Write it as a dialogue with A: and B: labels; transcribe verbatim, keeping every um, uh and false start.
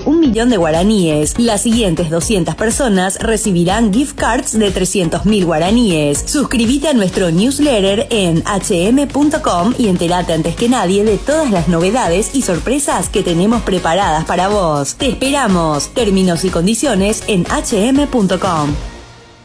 A: un millón de guaraníes. Las siguientes doscientas personas recibirán gift cards de trescientos mil guaraníes. Suscríbete a nuestro newsletter en h m punto com y entérate antes que nadie de todas las novedades y sorpresas que tenemos preparadas para vos. Te esperamos. Términos y condiciones en h m punto com.